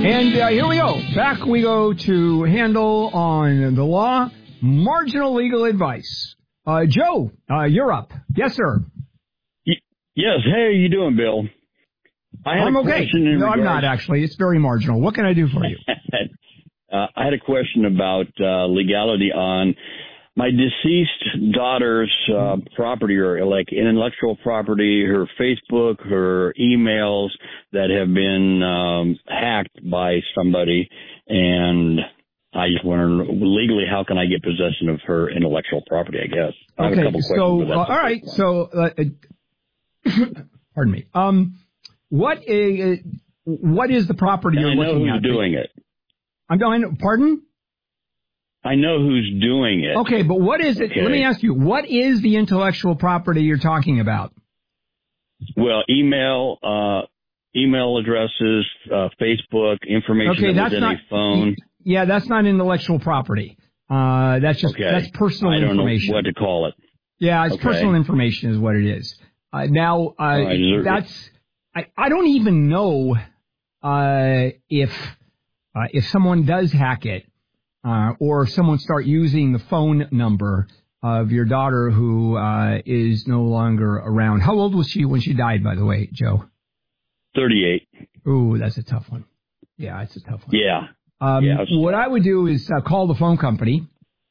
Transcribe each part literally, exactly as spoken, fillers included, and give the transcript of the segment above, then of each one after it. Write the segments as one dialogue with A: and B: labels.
A: And uh, here we go. Back we go to handle on the law, marginal legal advice. Uh, Joe, uh, you're up. Yes, sir.
B: Y- yes. Hey, how you doing, Bill? I had
A: I'm
B: a
A: okay.
B: question in
A: No,
B: regards...
A: I'm not, actually. It's very marginal. What can I do for you?
B: uh, I had a question about uh, legality on my deceased daughter's uh, property, or like intellectual property, her Facebook, her emails that have been um, hacked by somebody, and I just wonder legally how can I get possession of her intellectual property? I guess. I have
A: okay,
B: a couple questions,
A: so
B: but
A: uh, all right, so uh, pardon me. Um, what is what is the property
B: and
A: you're
B: I know
A: looking
B: who's
A: at?
B: doing it.
A: I'm going. Pardon?
B: I know who's doing it.
A: Okay, but what is it?
B: Okay.
A: Let me ask you, what is the intellectual property you're talking about?
B: Well, email, uh, email addresses, uh, Facebook, information
A: Okay,
B: that was
A: that's
B: in
A: not,
B: a phone.
A: Yeah, that's not intellectual property. Uh, that's just,
B: Okay.
A: that's personal
B: I don't
A: information.
B: know what to call it.
A: Yeah, it's
B: Okay.
A: personal information is what it is. Uh, now, uh,
B: right, is there,
A: that's, I, I don't even know, uh, if, uh, if someone does hack it, uh, or someone start using the phone number of your daughter who, uh, is no longer around. How old was she when she died, by the way, Joe?
B: thirty-eight.
A: Ooh, that's a tough one. Yeah, it's a tough one.
B: Yeah.
A: Um,
B: yeah
A: what I would do is uh, call the phone company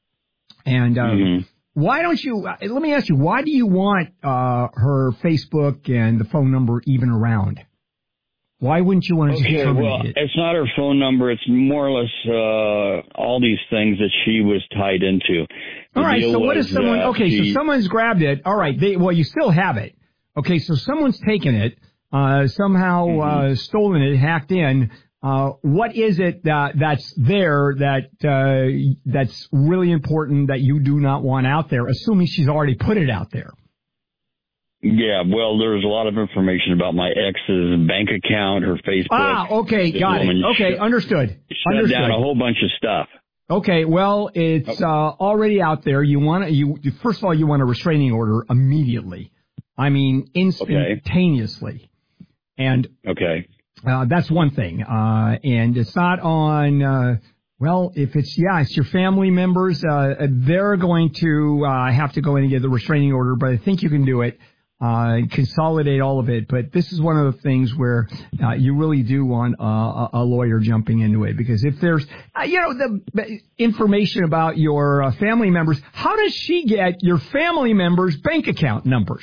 A: and, uh,
B: mm-hmm.
A: why don't you, uh, let me ask you, why do you want, uh, her Facebook and the phone number even around? Why wouldn't you want to
B: Okay,
A: just terminate
B: well,
A: it?
B: it's not her phone number. It's more or less uh, all these things that she was tied into. The
A: All right, so what
B: was
A: is someone, okay,
B: she,
A: so someone's grabbed it. All right, they, well, you still have it. Okay, so someone's taken it, uh, somehow
B: mm-hmm.
A: uh, stolen it, hacked in. Uh, what is it that, that's there that uh, that's really important that you do not want out there, assuming she's already put it out there?
B: Yeah, well, there's a lot of information about my ex's bank account, her Facebook.
A: Ah, okay,
B: This
A: got it.
B: woman
A: Okay,
B: shut,
A: understood.
B: Shut
A: understood.
B: down a whole bunch of stuff.
A: Okay, well, it's uh, already out there. You want to, you first of all, you want a restraining order immediately. I mean, instantaneously. Okay. And
B: okay,
A: uh, that's one thing. Uh, and it's not on. Uh, well, if it's yeah, it's your family members. Uh, they're going to uh, have to go in and get the restraining order, but I think you can do it. Uh, consolidate all of it, but this is one of the things where uh, you really do want uh, a lawyer jumping into it, because if there's, uh, you know, the information about your uh, family members, how does she get your family members' bank account numbers?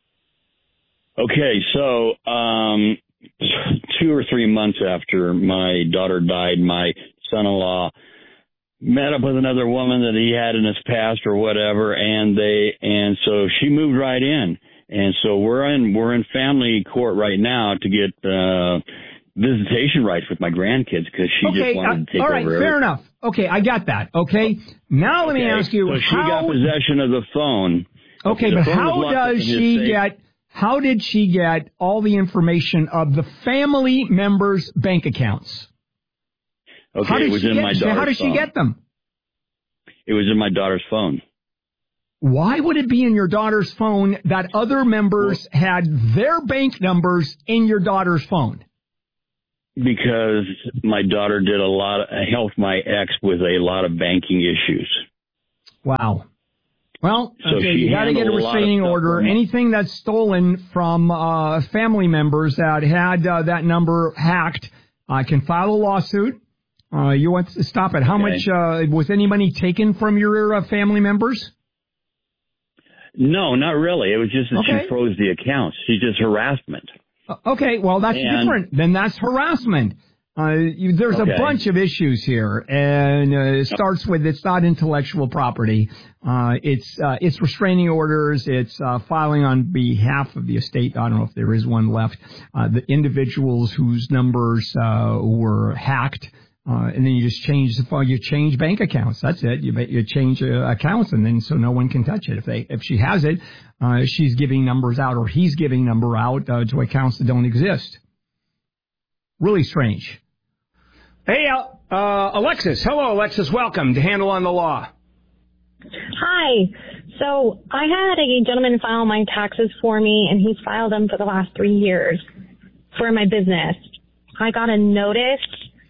B: Okay, so um, two or three months after my daughter died, my son-in-law met up with another woman that he had in his past or whatever, and they and so she moved right in. And so we're in we're in family court right now to get uh, visitation rights with my grandkids because she
A: okay,
B: just wanted
A: uh,
B: to take
A: all right,
B: over.
A: Fair enough. Okay, I got that. Okay, now let
B: okay.
A: me ask you,
B: so
A: how?
B: She got possession of the phone.
A: Okay,
B: okay
A: but
B: phone
A: how does she get? How did she get all the information of the family members' bank accounts?
B: Okay,
A: how did
B: it was
A: she
B: in
A: get,
B: my daughter's
A: How did she
B: phone.
A: get them?
B: It was in my daughter's phone.
A: Why would it be in your daughter's phone that other members had their bank numbers in your daughter's phone?
B: Because my daughter did a lot, of, helped my ex with a lot of banking issues.
A: Wow. Well,
B: so
A: okay, you got to get a restraining order. Anything that's stolen from uh, family members that had uh, that number hacked uh, can file a lawsuit. Uh, you want to stop it. How
B: okay.
A: much uh, was any money taken from your uh, family members?
B: No, not really. It was just that
A: okay.
B: she froze the accounts. She's just harassment.
A: Uh, okay, well, that's
B: and,
A: different. Then that's harassment. Uh, you, there's
B: okay.
A: a bunch of issues here, and uh, it starts with it's not intellectual property. Uh, it's uh, it's restraining orders. It's uh, filing on behalf of the estate. I don't know if there is one left. Uh, the individuals whose numbers uh, were hacked. Uh, and then you just change the phone. You change bank accounts. That's it. You you change uh, accounts, and then so no one can touch it. If they if she has it, uh, she's giving numbers out, or he's giving number out uh, to accounts that don't exist. Really strange. Hey, uh, Alexis. Hello, Alexis. Welcome to Handle on the Law.
C: Hi. So I had a gentleman file my taxes for me, and he's filed them for the last three years for my business. I got a notice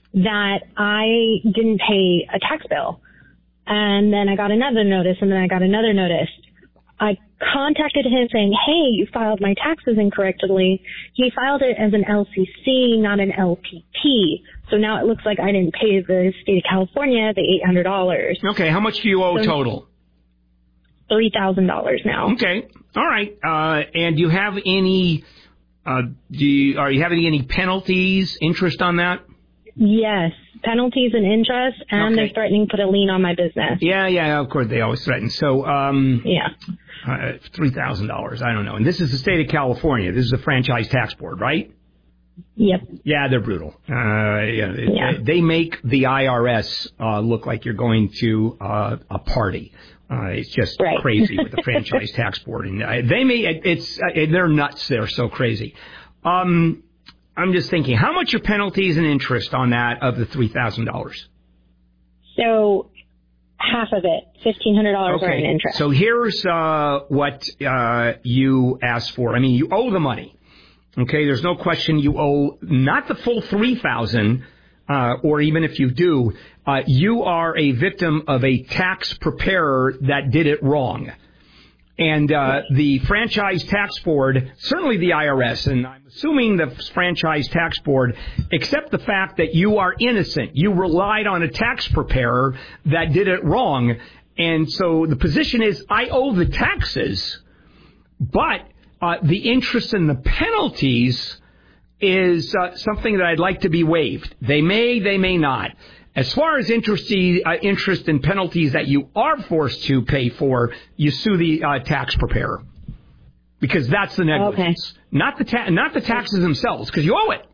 C: that I didn't pay a tax bill. And then I got another notice, and then I got another notice. I contacted him saying, hey, you filed my taxes incorrectly. He filed it as an L C C, not an L P P. So now it looks like I didn't pay the state of California the eight hundred dollars.
A: Okay, how much do you owe so, total?
C: three thousand dollars now.
A: Okay, all right. Uh, and do you have any, uh, do you, are you having any penalties, interest on that?
C: Yes, penalties and interest, and okay. They're threatening to put a lien on my business.
A: Yeah, yeah, of course, they always threaten. So, um,
C: yeah.
A: Uh, three thousand dollars, I don't know. And this is the state of California. This is the franchise tax board, right?
C: Yep.
A: Yeah, they're brutal. Uh, yeah,
C: yeah.
A: They make the I R S uh, look like you're going to uh, a party. Uh, it's just
C: right.
A: crazy with the franchise tax board. And uh, they may, it's, uh, they're nuts. They're so crazy. Um, I'm just thinking, how much are penalties and interest on that of the three thousand dollars?
C: So half of it, fifteen hundred dollars
A: okay.
C: are in interest.
A: So here's uh, what uh, you asked for. I mean, you owe the money. Okay, there's no question you owe not the full three thousand dollars, uh, or even if you do, uh, you are a victim of a tax preparer that did it wrong. And uh, the franchise tax board, certainly the I R S, and I'm assuming the franchise tax board, accept the fact that you are innocent. You relied on a tax preparer that did it wrong. And so the position is, I owe the taxes, but uh, the interest and the penalties is uh, something that I'd like to be waived. They may, they may not. As far as interest, uh, interest and penalties that you are forced to pay for, you sue the uh, tax preparer, because that's the negligence, okay. not the ta- not the taxes themselves, because you owe it.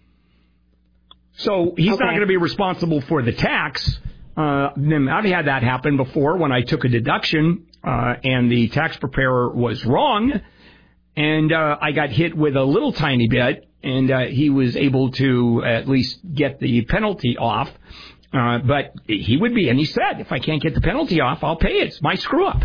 A: So he's okay. not going to be responsible for the tax. Uh, I've had that happen before when I took a deduction uh, and the tax preparer was wrong, and uh, I got hit with a little tiny bit. And uh, he was able to at least get the penalty off. Uh, but he would be, and he said, if I can't get the penalty off, I'll pay it. It's my screw up.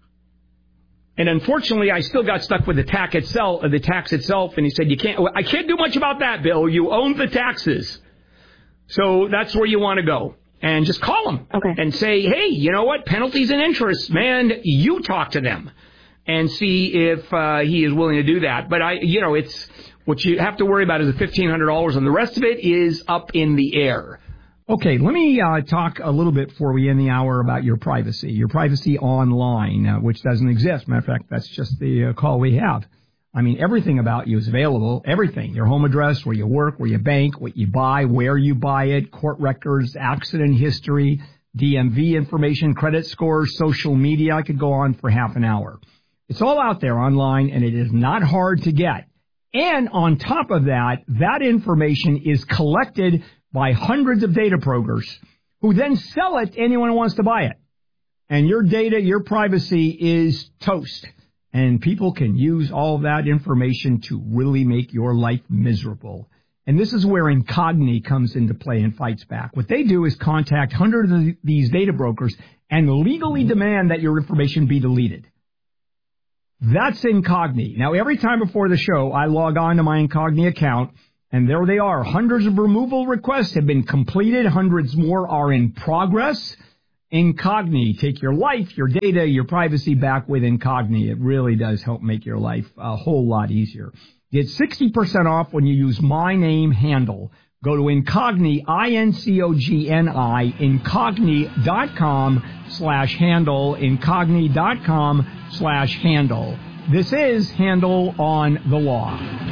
A: And unfortunately, I still got stuck with the tax itself, the tax itself. And he said, you can't, I can't do much about that, Bill. You own the taxes. So that's where you want to go. And just call him
C: okay.
A: and say, hey, you know what? Penalties and interest, man, you talk to them and see if uh, he is willing to do that. But I, you know, it's, what you have to worry about is the fifteen hundred dollars, and the rest of it is up in the air. Okay, let me uh, talk a little bit before we end the hour about your privacy, your privacy online, uh, which doesn't exist. Matter of fact, that's just the uh, call we have. I mean, everything about you is available, everything, your home address, where you work, where you bank, what you buy, where you buy it, court records, accident history, D M V information, credit scores, social media. I could go on for half an hour. It's all out there online, and it is not hard to get. And on top of that, that information is collected by hundreds of data brokers who then sell it to anyone who wants to buy it. And your data, your privacy is toast. And people can use all of that information to really make your life miserable. And this is where Incogni comes into play and fights back. What they do is contact hundreds of these data brokers and legally demand that your information be deleted. That's Incogni. Now, every time before the show, I log on to my Incogni account, and there they are. Hundreds of removal requests have been completed. Hundreds more are in progress. Incogni. Take your life, your data, your privacy back with Incogni. It really does help make your life a whole lot easier. Get sixty percent off when you use my name handle. Go to Incogni, I N C O G N I, Incogni.com slash handle, Incogni.com slash handle. This is Handle on the Law.